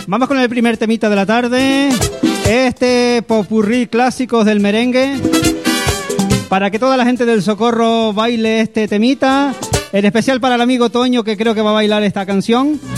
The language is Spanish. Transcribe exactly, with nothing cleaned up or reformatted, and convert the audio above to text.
Vamos con el primer temita de la tarde. Este popurrí clásicos del merengue. Para que toda la gente del Socorro baile este temita. En especial para el amigo Toño, que creo que va a bailar esta canción.